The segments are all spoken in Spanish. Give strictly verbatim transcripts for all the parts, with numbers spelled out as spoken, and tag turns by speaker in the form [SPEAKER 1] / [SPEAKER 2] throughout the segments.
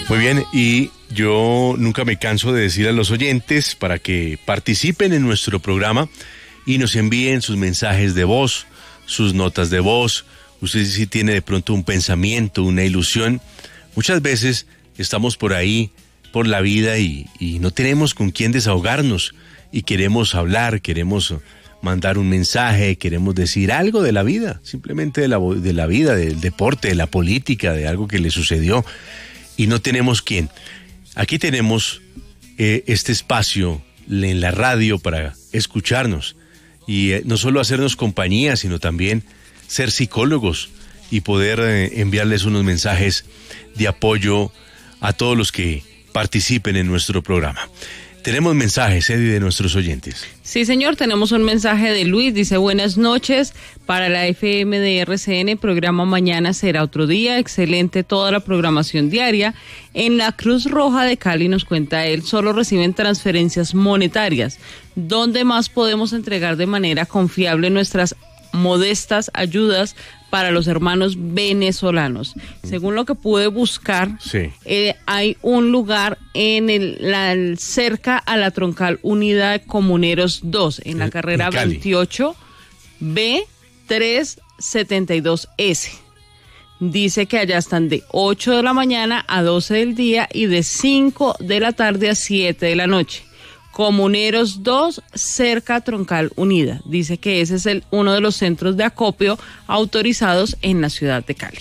[SPEAKER 1] Muy bien, y yo nunca me canso de decir a los oyentes para que participen en nuestro programa y nos envíen sus mensajes de voz, sus notas de voz. Usted si tiene de pronto un pensamiento, una ilusión. Muchas veces estamos por ahí, por la vida y, y no tenemos con quién desahogarnos y queremos hablar, queremos mandar un mensaje, queremos decir algo de la vida, simplemente de la, de la vida, del deporte, de la política, de algo que le sucedió. Y no tenemos quién. Aquí tenemos eh, este espacio en la radio para escucharnos y eh, no solo hacernos compañía, sino también ser psicólogos y poder eh, enviarles unos mensajes de apoyo a todos los que participen en nuestro programa. Tenemos mensajes, Eddie, de nuestros oyentes.
[SPEAKER 2] Sí, señor, tenemos un mensaje de Luis, dice: buenas noches, para la F M de R C N, programa mañana será otro día, excelente toda la programación diaria. En la Cruz Roja de Cali, nos cuenta él, solo reciben transferencias monetarias. ¿Dónde más podemos entregar de manera confiable nuestras modestas ayudas para los hermanos venezolanos? Según lo que pude buscar,
[SPEAKER 1] sí.
[SPEAKER 2] eh, hay un lugar en el, la, el cerca a la Troncal Unida de Comuneros dos, en la carrera veintiocho B trescientos setenta y dos S. Dice que allá están de ocho de la mañana a doce del día y de cinco de la tarde a siete de la noche. Comuneros dos, cerca Troncal Unida. Dice que ese es el uno de los centros de acopio autorizados en la ciudad de Cali.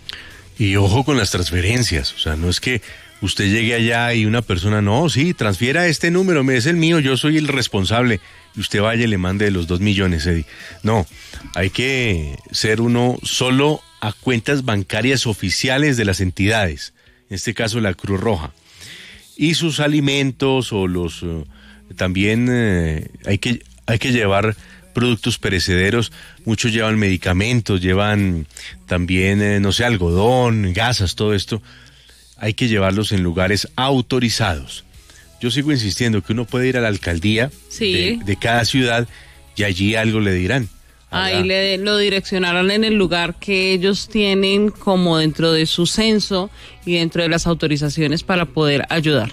[SPEAKER 1] Y ojo con las transferencias, o sea, no es que usted llegue allá y una persona, no, sí, transfiera este número, me es el mío, yo soy el responsable, y usted vaya y le mande los dos millones, Eddie. No, hay que ser uno solo a cuentas bancarias oficiales de las entidades, en este caso la Cruz Roja. Y sus alimentos o los... Uh, también eh, hay que hay que llevar productos perecederos, muchos llevan medicamentos, llevan también, eh, no sé, algodón, gasas, todo esto. Hay que llevarlos en lugares autorizados. Yo sigo insistiendo que uno puede ir a la alcaldía
[SPEAKER 2] sí.
[SPEAKER 1] de, de cada ciudad y allí algo le dirán.
[SPEAKER 2] Ahí le, lo direccionaron en el lugar que ellos tienen como dentro de su censo y dentro de las autorizaciones para poder ayudar.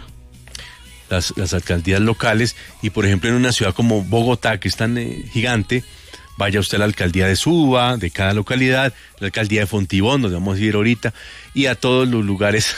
[SPEAKER 1] Las, las alcaldías locales, y por ejemplo en una ciudad como Bogotá, que es tan eh, gigante, vaya usted a la alcaldía de Suba, de cada localidad, la alcaldía de Fontibón, donde vamos a ir ahorita, y a todos los lugares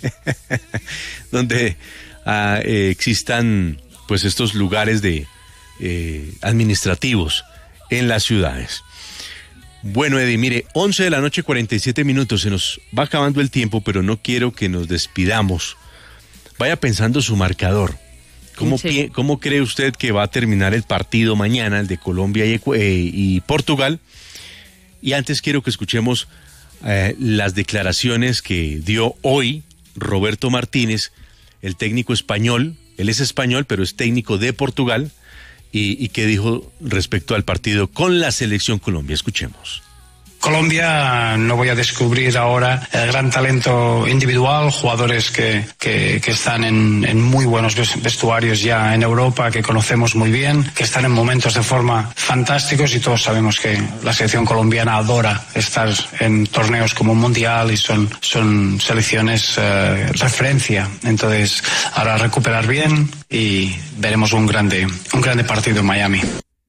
[SPEAKER 1] donde ah, eh, existan pues estos lugares de eh, administrativos en las ciudades. Bueno, Eddie, mire, once de la noche, cuarenta y siete minutos, se nos va acabando el tiempo, pero no quiero que nos despidamos. Vaya pensando su marcador. ¿Cómo, sí. pie, ¿Cómo cree usted que va a terminar el partido mañana, el de Colombia y, eh, y Portugal? Y antes quiero que escuchemos eh, las declaraciones que dio hoy Roberto Martínez, el técnico español. Él es español, pero es técnico de Portugal. Y, y que dijo respecto al partido con la selección Colombia. Escuchemos.
[SPEAKER 3] Colombia, no voy a descubrir ahora el gran talento individual, jugadores que, que, que están en, en muy buenos vestuarios ya en Europa, que conocemos muy bien, que están en momentos de forma fantásticos, y todos sabemos que la selección colombiana adora estar en torneos como un Mundial y son, son selecciones eh, referencia. Entonces, ahora recuperar bien y veremos un grande, un grande partido en Miami.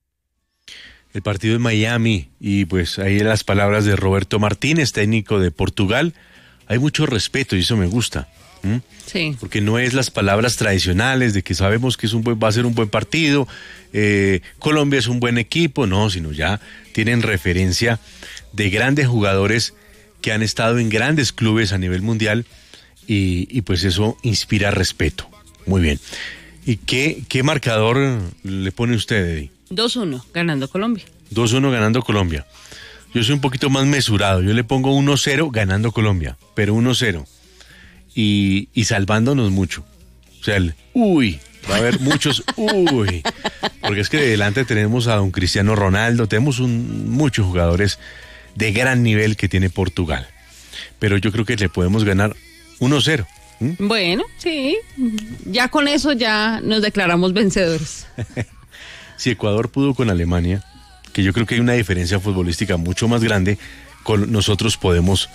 [SPEAKER 1] El partido en Miami, y pues ahí las palabras de Roberto Martínez, técnico de Portugal. Hay mucho respeto y eso me gusta. ¿Mm?
[SPEAKER 2] Sí.
[SPEAKER 1] Porque no es las palabras tradicionales de que sabemos que es un buen, va a ser un buen partido, eh, Colombia es un buen equipo, no, sino ya tienen referencia de grandes jugadores que han estado en grandes clubes a nivel mundial, y, y pues eso inspira respeto. Muy bien. ¿Y qué, qué marcador le pone usted, Eddie?
[SPEAKER 2] dos uno, ganando Colombia.
[SPEAKER 1] dos uno ganando Colombia. Yo soy un poquito más mesurado, yo le pongo uno cero ganando Colombia, pero uno cero. Y, y salvándonos mucho. O sea, el uy, va a haber muchos uy. Porque es que delante tenemos a don Cristiano Ronaldo, tenemos un, muchos jugadores de gran nivel que tiene Portugal. Pero yo creo que le podemos ganar uno cero. ¿Mm?
[SPEAKER 2] Bueno, sí, ya con eso ya nos declaramos vencedores.
[SPEAKER 1] Si Ecuador pudo con Alemania, que yo creo que hay una diferencia futbolística mucho más grande, con nosotros podemos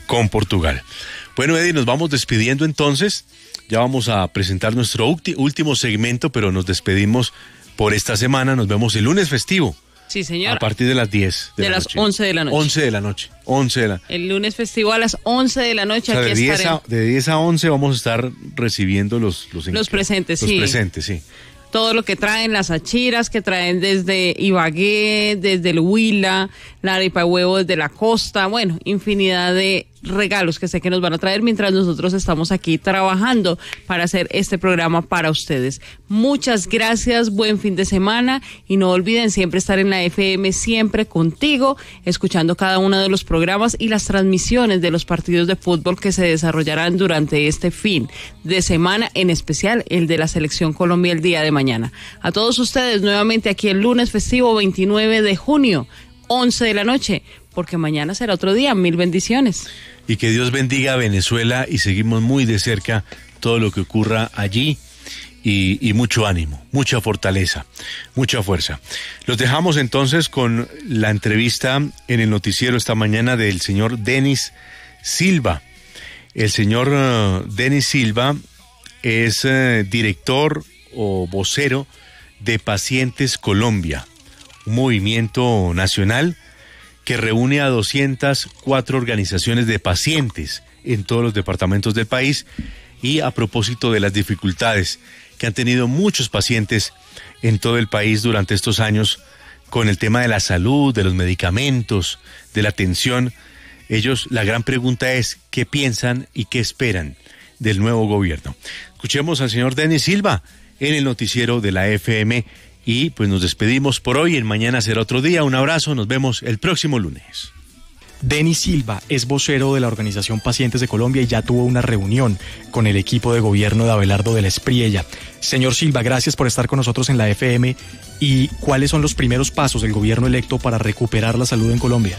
[SPEAKER 1] con Portugal. Bueno, Eddie, nos vamos despidiendo entonces. Ya vamos a presentar nuestro ulti- último segmento, pero nos despedimos por esta semana. Nos vemos el lunes festivo.
[SPEAKER 2] Sí, señor.
[SPEAKER 1] A partir de las diez de,
[SPEAKER 2] de
[SPEAKER 1] la
[SPEAKER 2] las
[SPEAKER 1] noche.
[SPEAKER 2] once de la noche.
[SPEAKER 1] once de la noche. once de la
[SPEAKER 2] El lunes festivo a las once de la noche.
[SPEAKER 1] O sea,
[SPEAKER 2] aquí
[SPEAKER 1] de diez
[SPEAKER 2] estaremos.
[SPEAKER 1] a, de diez a once vamos a estar recibiendo los los,
[SPEAKER 2] Los presentes,
[SPEAKER 1] los
[SPEAKER 2] sí.
[SPEAKER 1] Los presentes, sí.
[SPEAKER 2] Todo lo que traen, las achiras que traen desde Ibagué, desde el Huila, la arepa de huevo desde la costa, bueno, infinidad de regalos que sé que nos van a traer mientras nosotros estamos aquí trabajando para hacer este programa para ustedes. Muchas gracias, buen fin de semana y no olviden siempre estar en la F M, siempre contigo, escuchando cada uno de los programas y las transmisiones de los partidos de fútbol que se desarrollarán durante este fin de semana, en especial el de la Selección Colombia el día de mañana. A todos ustedes nuevamente aquí el lunes festivo veintinueve de junio, once de la noche, porque mañana será otro día. Mil bendiciones.
[SPEAKER 1] Y que Dios bendiga a Venezuela y seguimos muy de cerca todo lo que ocurra allí y, y mucho ánimo, mucha fortaleza, mucha fuerza. Los dejamos entonces con la entrevista en el noticiero esta mañana del señor Denis Silva. El señor uh, Denis Silva es uh, director o vocero de Pacientes Colombia, un movimiento nacional que reúne a doscientas cuatro organizaciones de pacientes en todos los departamentos del país y a propósito de las dificultades que han tenido muchos pacientes en todo el país durante estos años con el tema de la salud, de los medicamentos, de la atención. Ellos, la gran pregunta es, ¿qué piensan y qué esperan del nuevo gobierno? Escuchemos al señor Denis Silva en el noticiero de la F M y pues nos despedimos por hoy. En mañana será otro día. Un abrazo, nos vemos el próximo lunes.
[SPEAKER 4] Denis Silva es vocero de la Organización Pacientes de Colombia y ya tuvo una reunión con el equipo de gobierno de Abelardo de la Espriella. Señor Silva, gracias por estar con nosotros en la F M. ¿Y cuáles son los primeros pasos del gobierno electo para recuperar la salud en Colombia?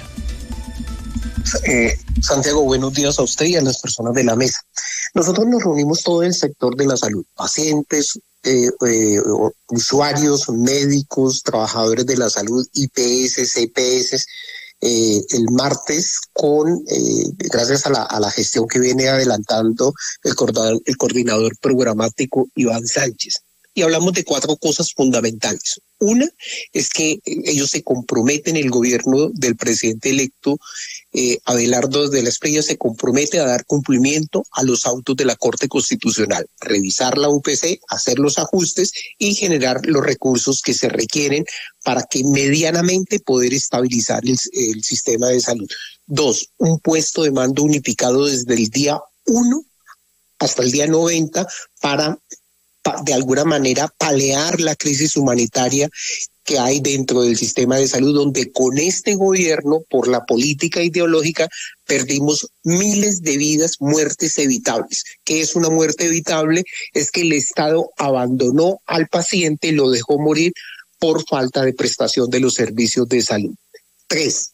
[SPEAKER 5] Eh, Santiago, buenos días a usted y a las personas de la mesa. Nosotros nos reunimos todo el sector de la salud, pacientes, eh, eh, usuarios, médicos, trabajadores de la salud, I P S, C P S, eh, el martes con, eh, gracias a la, a la gestión que viene adelantando el coordinador, el coordinador programático Iván Sánchez. Y hablamos de cuatro cosas fundamentales. Una es que ellos se comprometen, el gobierno del presidente electo eh, Abelardo de la Espriella se compromete a dar cumplimiento a los autos de la Corte Constitucional, revisar la U P C, hacer los ajustes y generar los recursos que se requieren para que medianamente poder estabilizar el, el sistema de salud. Dos, un puesto de mando unificado desde el día uno hasta el día noventa para de alguna manera paliar la crisis humanitaria que hay dentro del sistema de salud, donde con este gobierno, por la política ideológica, perdimos miles de vidas, muertes evitables. ¿Qué es una muerte evitable? Es que el Estado abandonó al paciente y lo dejó morir por falta de prestación de los servicios de salud. Tres,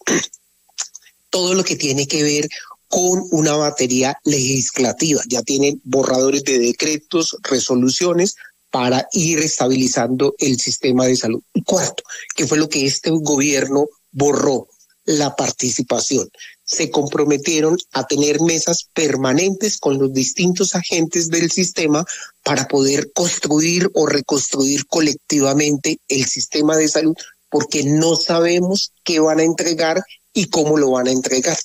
[SPEAKER 5] todo lo que tiene que ver con una batería legislativa. Ya tienen borradores de decretos, resoluciones para ir estabilizando el sistema de salud. Y cuarto, que fue lo que este gobierno borró, la participación. Se comprometieron a tener mesas permanentes con los distintos agentes del sistema para poder construir o reconstruir colectivamente el sistema de salud, porque no sabemos qué van a entregar y cómo lo van a entregar.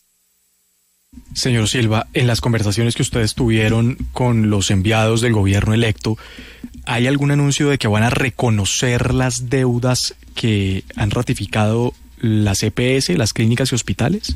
[SPEAKER 4] Señor Silva, en las conversaciones que ustedes tuvieron con los enviados del gobierno electo, ¿hay algún anuncio de que van a reconocer las deudas que han ratificado las E P S, las clínicas y hospitales?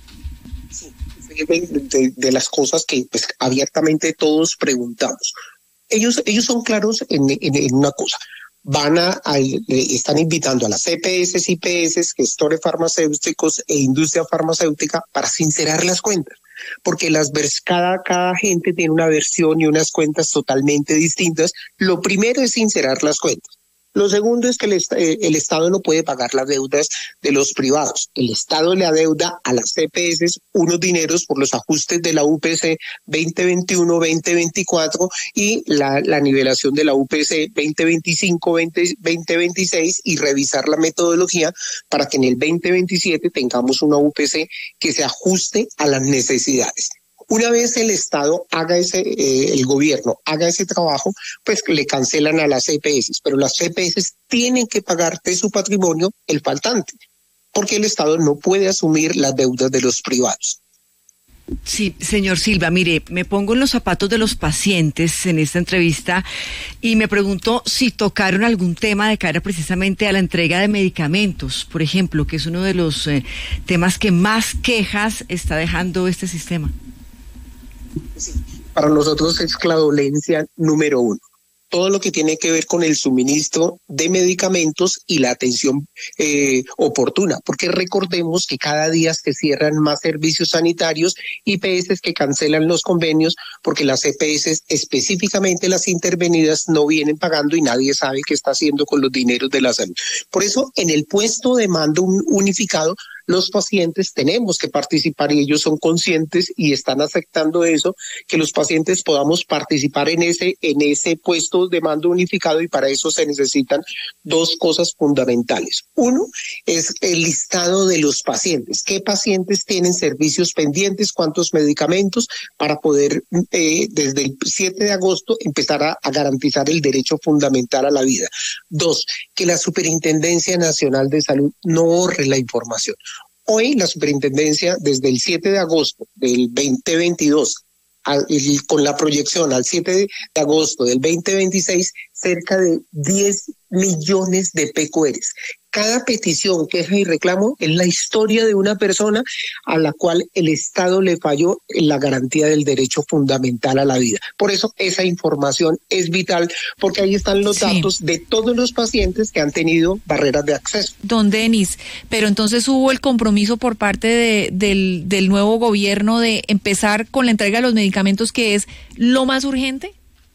[SPEAKER 5] Sí, de, de las cosas que pues abiertamente todos preguntamos. Ellos, ellos son claros en, en, en una cosa. Van a, a, están invitando a las C P S, I P S, gestores farmacéuticos e industria farmacéutica para sincerar las cuentas, porque las cada, cada gente tiene una versión y unas cuentas totalmente distintas. Lo primero es sincerar las cuentas. Lo segundo es que el, el Estado no puede pagar las deudas de los privados. El Estado le adeuda a las C P S unos dineros por los ajustes de la U P C veinte veintiuno veinte veinticuatro y la, la nivelación de la U P C veinte veinticinco veinte veintiséis y revisar la metodología para que en el veinte veintisiete tengamos una U P C que se ajuste a las necesidades. Una vez el Estado haga ese, eh, el gobierno haga ese trabajo, pues le cancelan a las C P S, pero las C P S tienen que pagar de su patrimonio el faltante, porque el Estado no puede asumir las deudas de los privados.
[SPEAKER 6] Sí, señor Silva, mire, me pongo en los zapatos de los pacientes en esta entrevista y me pregunto si tocaron algún tema de cara precisamente a la entrega de medicamentos, por ejemplo, que es uno de los eh, temas que más quejas está dejando este sistema.
[SPEAKER 5] Sí, para nosotros es la dolencia número uno. Todo lo que tiene que ver con el suministro de medicamentos y la atención eh, oportuna, porque recordemos que cada día se cierran más servicios sanitarios y P S que cancelan los convenios porque las E P S, específicamente las intervenidas, no vienen pagando y nadie sabe qué está haciendo con los dineros de la salud. Por eso, en el puesto de mando unificado, los pacientes tenemos que participar y ellos son conscientes y están aceptando eso, que los pacientes podamos participar en ese, en ese puesto de mando unificado, y para eso se necesitan dos cosas fundamentales. Uno es el listado de los pacientes. ¿Qué pacientes tienen servicios pendientes? ¿Cuántos medicamentos? Para poder eh, desde el siete de agosto empezar a, a garantizar el derecho fundamental a la vida. Dos, que la Superintendencia Nacional de Salud no borre la información. Hoy la superintendencia, desde el siete de agosto del veinte veintidós, al, el, con la proyección al siete de agosto del veinte veintiséis, cerca de diez millones de P Q Rs. Cada petición, queja y reclamo es la historia de una persona a la cual el Estado le falló en la garantía del derecho fundamental a la vida. Por eso esa información es vital, porque ahí están los sí. datos de todos los pacientes que han tenido barreras de acceso.
[SPEAKER 7] Don Denis, pero entonces hubo el compromiso por parte de, del, del nuevo gobierno de empezar con la entrega de los medicamentos, que es lo más urgente.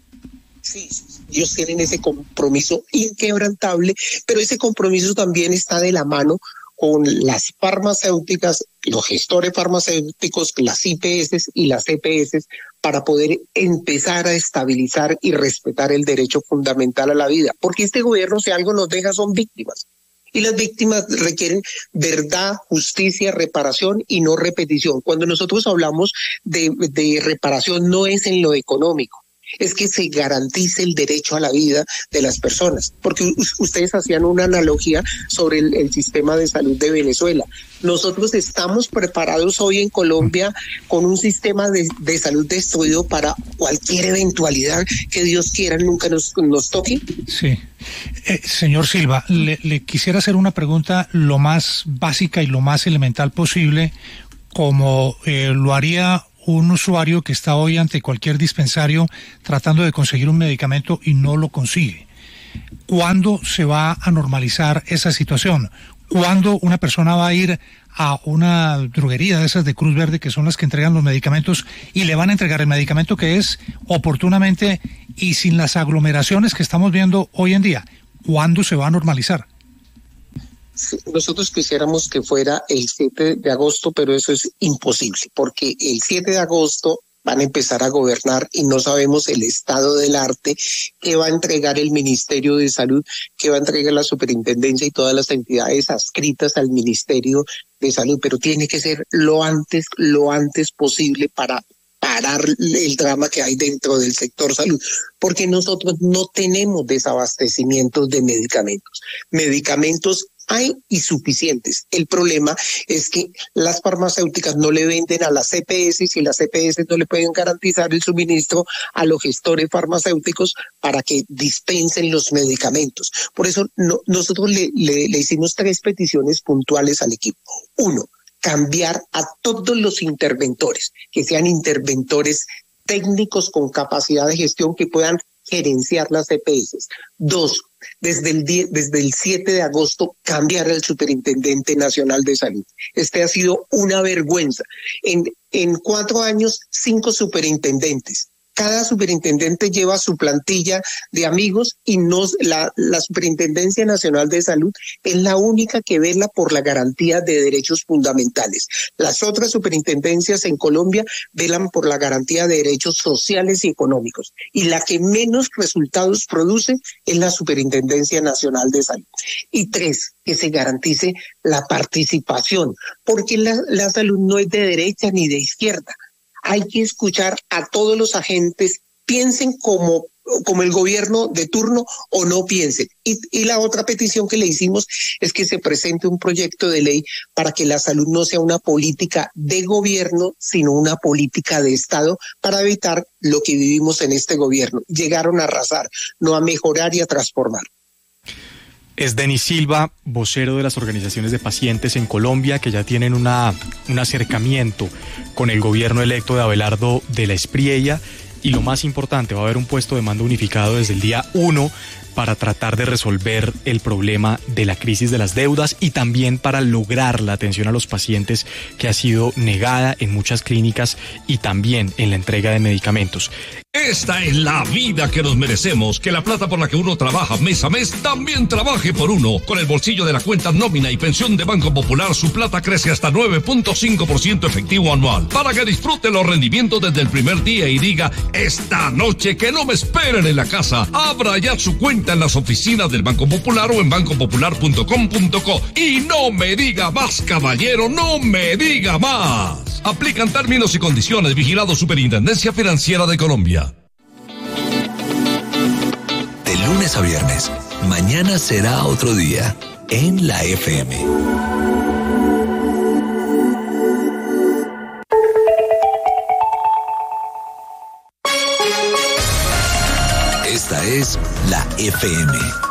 [SPEAKER 5] Sí, ellos tienen ese compromiso inquebrantable, pero ese compromiso también está de la mano con las farmacéuticas, los gestores farmacéuticos, las I P S y las C P S, para poder empezar a estabilizar y respetar el derecho fundamental a la vida. Porque este gobierno, si algo nos deja, son víctimas. Y las víctimas requieren verdad, justicia, reparación y no repetición. Cuando nosotros hablamos de, de reparación, no es en lo económico. Es que se garantice el derecho a la vida de las personas, porque ustedes hacían una analogía sobre el, el sistema de salud de Venezuela. Nosotros estamos preparados hoy en Colombia con un sistema de, de salud destruido para cualquier eventualidad que Dios quiera nunca nos, nos toque.
[SPEAKER 8] Sí. Eh, señor Silva, le, le quisiera hacer una pregunta lo más básica y lo más elemental posible, como eh, lo haría un usuario que está hoy ante cualquier dispensario tratando de conseguir un medicamento y no lo consigue. ¿Cuándo se va a normalizar esa situación? ¿Cuándo una persona va a ir a una droguería de esas de Cruz Verde, que son las que entregan los medicamentos, y le van a entregar el medicamento que es oportunamente y sin las aglomeraciones que estamos viendo hoy en día? ¿Cuándo se va a normalizar?
[SPEAKER 5] Nosotros quisiéramos que fuera el siete de agosto, pero eso es imposible, porque el siete de agosto van a empezar a gobernar y no sabemos el estado del arte que va a entregar el Ministerio de Salud, que va a entregar la Superintendencia y todas las entidades adscritas al Ministerio de Salud, pero tiene que ser lo antes, lo antes posible para parar el drama que hay dentro del sector salud, porque nosotros no tenemos desabastecimientos de medicamentos. Medicamentos hay y suficientes. El problema es que las farmacéuticas no le venden a las C P S y las C P S no le pueden garantizar el suministro a los gestores farmacéuticos para que dispensen los medicamentos. Por eso no, nosotros le, le, le hicimos tres peticiones puntuales al equipo. Uno, cambiar a todos los interventores, que sean interventores técnicos con capacidad de gestión que puedan gerenciar las C P S. Dos, desde el, die, desde el siete de agosto cambiar al Superintendente Nacional de Salud. Este ha sido una vergüenza. En, en cuatro años, cinco superintendentes. Cada superintendente lleva su plantilla de amigos y no, la, la Superintendencia Nacional de Salud es la única que vela por la garantía de derechos fundamentales. Las otras superintendencias en Colombia velan por la garantía de derechos sociales y económicos. Y la que menos resultados produce es la Superintendencia Nacional de Salud. Y tres, que se garantice la participación, porque la, la salud no es de derecha ni de izquierda. Hay que escuchar a todos los agentes, piensen como, como el gobierno de turno o no piensen. Y, y la otra petición que le hicimos es que se presente un proyecto de ley para que la salud no sea una política de gobierno, sino una política de Estado, para evitar lo que vivimos en este gobierno. Llegaron a arrasar, no a mejorar y a transformar.
[SPEAKER 4] Es Denis Silva, vocero de las organizaciones de pacientes en Colombia, que ya tienen una, un acercamiento con el gobierno electo de Abelardo de la Espriella. Y lo más importante, va a haber un puesto de mando unificado desde el día uno para tratar de resolver el problema de la crisis de las deudas y también para lograr la atención a los pacientes que ha sido negada en muchas clínicas y también en la entrega de medicamentos.
[SPEAKER 9] Esta es la vida que nos merecemos, que la plata por la que uno trabaja mes a mes también trabaje por uno. Con el bolsillo de la cuenta nómina y pensión de Banco Popular, su plata crece hasta nueve punto cinco por ciento efectivo anual, para que disfrute los rendimientos desde el primer día y diga, esta noche que no me esperen en la casa. Abra ya su cuenta en las oficinas del Banco Popular o en banco popular punto com punto co. Y no me diga más, caballero, no me diga más. Aplican términos y condiciones. Vigilado Superintendencia Financiera de Colombia.
[SPEAKER 10] De lunes a viernes, mañana será otro día en la F M. Esta es la F M.